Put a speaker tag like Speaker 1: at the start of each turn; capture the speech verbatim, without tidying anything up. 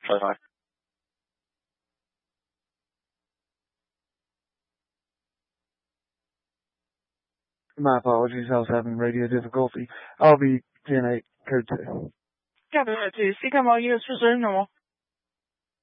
Speaker 1: Bye bye.
Speaker 2: My apologies, I was having radio difficulty. I'll be in a code two.
Speaker 3: Code two, Sycamore Hills, Prison number